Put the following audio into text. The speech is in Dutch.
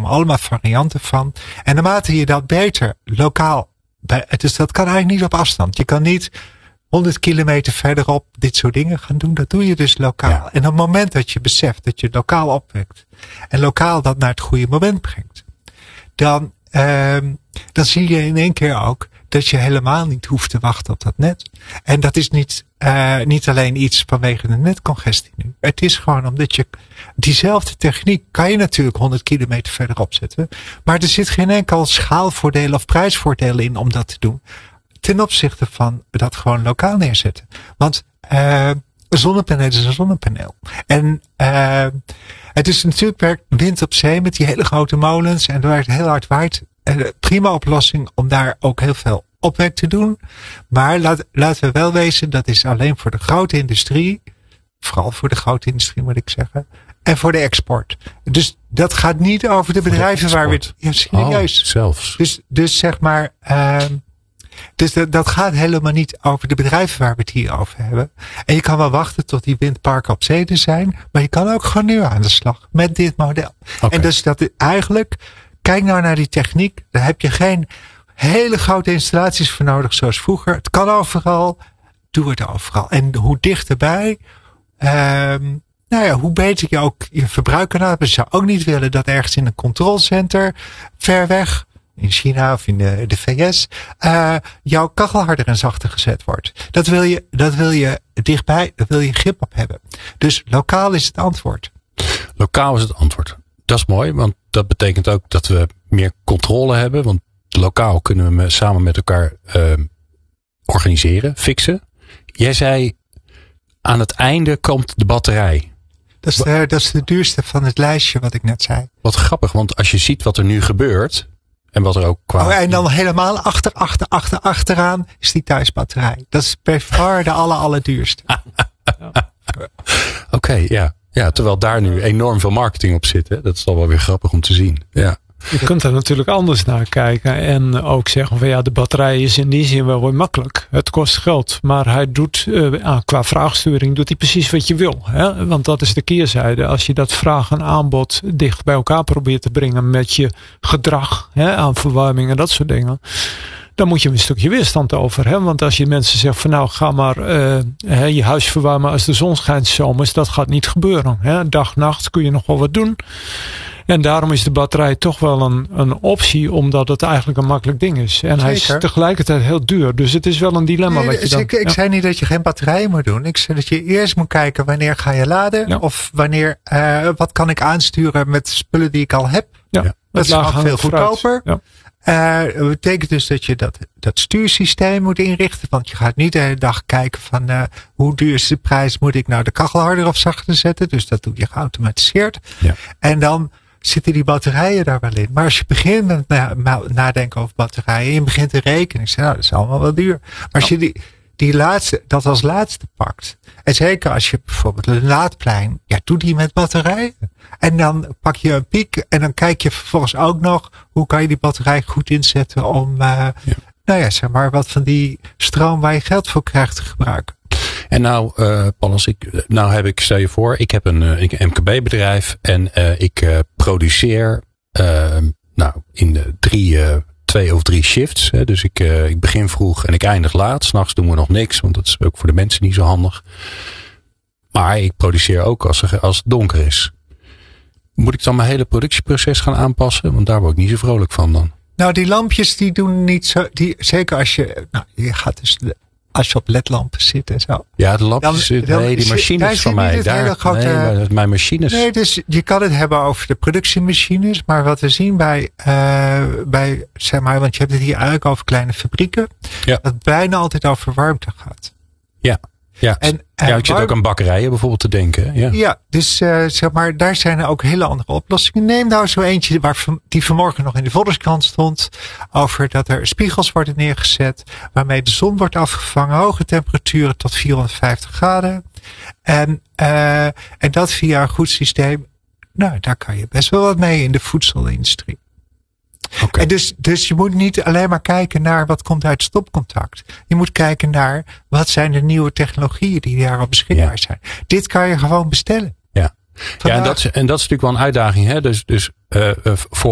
komen allemaal varianten van. En naarmate je dat beter lokaal, dus dat kan eigenlijk niet op afstand. Je kan niet 100 kilometer verderop dit soort dingen gaan doen. Dat doe je dus lokaal. Ja. En op het moment dat je beseft dat je lokaal opwekt en lokaal dat naar het goede moment brengt, dan zie je in één keer ook dat je helemaal niet hoeft te wachten op dat net. En dat is niet alleen iets vanwege de netcongestie nu. Het is gewoon omdat je diezelfde techniek kan je natuurlijk 100 kilometer verderop zetten. Maar er zit geen enkel schaalvoordeel of prijsvoordeel in om dat te doen. Ten opzichte van dat gewoon lokaal neerzetten. Want een zonnepaneel is een zonnepaneel. En het is natuurlijk wind op zee met die hele grote molens. En waar het heel hard waait. Prima oplossing om daar ook heel veel opwek te doen. Maar laten we wel wezen, dat is alleen voor de grote industrie. Vooral voor de grote industrie moet ik zeggen. En voor de export. Dus dat gaat niet over de bedrijven waar we het... Ja, serieus. Zelfs. Dus zeg maar... Dus dat gaat helemaal niet over de bedrijven waar we het hier over hebben. En je kan wel wachten tot die windparken op zee er zijn. Maar je kan ook gewoon nu aan de slag met dit model. Okay. En dus dat eigenlijk... Kijk nou naar die techniek. Daar heb je geen hele grote installaties voor nodig zoals vroeger. Het kan overal. Doe het overal. En hoe dichterbij... hoe beter je ook je verbruik kan hebben. Je zou ook niet willen dat ergens in een controlcenter ver weg... in China of in de VS... jouw kachel harder en zachter gezet wordt. Dat wil je dichtbij. Daar wil je grip op hebben. Dus lokaal is het antwoord. Lokaal is het antwoord. Dat is mooi, want dat betekent ook dat we meer controle hebben. Want lokaal kunnen we samen met elkaar organiseren, fixen. Jij zei, aan het einde komt de batterij. Dat is de duurste van het lijstje wat ik net zei. Wat grappig, want als je ziet wat er nu gebeurt... en wat er ook qua... en dan helemaal achteraan is die thuisbatterij. Dat is per far de allerduurste. Oké, ja. Ja, terwijl daar nu enorm veel marketing op zit. Hè? Dat is dan wel weer grappig om te zien. Ja. Je kunt er natuurlijk anders naar kijken. En ook zeggen van de batterij is in die zin wel weer makkelijk. Het kost geld. Maar hij doet qua vraagsturing doet hij precies wat je wil. Hè? Want dat is de keerzijde. Als je dat vraag en aanbod dicht bij elkaar probeert te brengen met je gedrag aan verwarming en dat soort dingen. Dan moet je een stukje weerstand over. Hè? Want als je mensen zegt van nou ga maar je huis verwarmen als de zon schijnt 's zomers. Dat gaat niet gebeuren. Hè? Dag, nacht kun je nog wel wat doen. En daarom is de batterij toch wel een optie. Omdat het eigenlijk een makkelijk ding is. En Zeker. Hij is tegelijkertijd heel duur. Dus het is wel een dilemma. Nee, wat je dan, ik zei niet dat je geen batterijen moet doen. Ik zei dat je eerst moet kijken wanneer ga je laden. Ja. Of wanneer wat kan ik aansturen met spullen die ik al heb. Ja. Dat is gewoon veel goedkoper. Ja. Dat betekent dus dat je dat stuursysteem moet inrichten. Want je gaat niet de hele dag kijken van hoe duur is de prijs. Moet ik nou de kachel harder of zachter zetten? Dus dat doe je geautomatiseerd. Ja. En dan zitten die batterijen daar wel in. Maar als je begint met nadenken over batterijen. En je begint te rekenen. Ik zeg nou dat is allemaal wel duur. Maar als je die laatste, dat als laatste pakt. En zeker als je bijvoorbeeld een laadplein. Ja, doe die met batterijen. En dan pak je een piek. En dan kijk je vervolgens ook nog. Hoe kan je die batterij goed inzetten. Om zeg maar wat van die stroom waar je geld voor krijgt te gebruiken. En nou Paul, stel je voor. Ik heb een MKB-bedrijf. En ik produceer in de 2 of 3 shifts. Hè. Dus ik begin vroeg en ik eindig laat. 's Nachts doen we nog niks. Want dat is ook voor de mensen niet zo handig. Maar ik produceer ook als het donker is. Moet ik dan mijn hele productieproces gaan aanpassen? Want daar word ik niet zo vrolijk van dan. Nou, die lampjes die doen niet zo... Zeker als je... Nou, je gaat dus... Als je op ledlampen zit en zo. Ja, de lampjes... die machines van mij. Mijn machines... Nee, dus je kan het hebben over de productiemachines. Maar wat we zien bij zeg maar... Want je hebt het hier eigenlijk over kleine fabrieken. Ja. Dat bijna altijd over warmte gaat. Ja. Ja, ik zit ook aan bakkerijen bijvoorbeeld te denken. Ja, dus zeg maar, daar zijn er ook hele andere oplossingen. Neem nou zo eentje die vanmorgen nog in de Volkskrant stond. Over dat er spiegels worden neergezet. Waarmee de zon wordt afgevangen. Hoge temperaturen tot 450 graden. En dat via een goed systeem. Nou, daar kan je best wel wat mee in de voedselindustrie. Okay. En dus je moet niet alleen maar kijken naar wat komt uit stopcontact. Je moet kijken naar wat zijn de nieuwe technologieën die daarop beschikbaar zijn. Dit kan je gewoon bestellen. Ja, en dat is natuurlijk wel een uitdaging. Hè? Dus voor